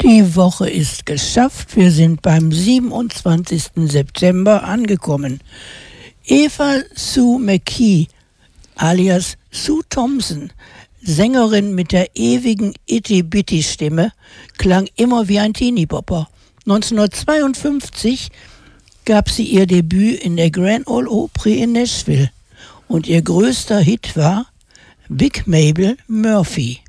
Die Woche ist geschafft. Wir sind beim 27. September angekommen. Eva Sue McKee, alias Sue Thompson, Sängerin mit der ewigen Itty-Bitty-Stimme, klang immer wie ein Teenie-Popper. 1952 gab sie ihr Debüt in der Grand Ole Opry in Nashville und ihr größter Hit war Big Mabel Murphy.